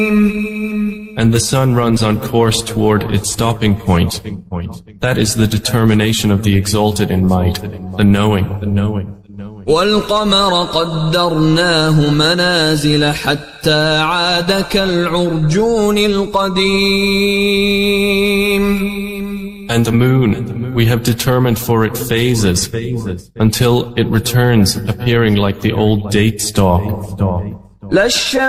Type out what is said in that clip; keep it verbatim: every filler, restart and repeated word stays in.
And the sun runs on course toward its stopping point. That is the determination of the exalted in might, the knowing, the knowing. وَالْقَمَرَ قَدَّرْنَاهُ مَنَازِلَ حَتَّى عَادَ كَالْعُرْجُونِ الْقَدِيمِ. And the moon, we have determined for it phases, until it returns appearing like the old date stalk.